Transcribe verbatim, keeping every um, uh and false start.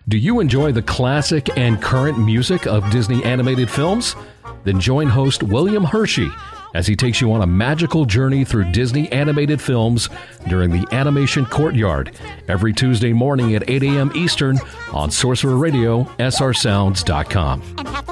Do you enjoy the classic and current music of Disney animated films? Then join host William Hershey as he takes you on a magical journey through Disney animated films during the Animation Courtyard every Tuesday morning at eight a.m. Eastern on Sorcerer Radio, S R Sounds dot com.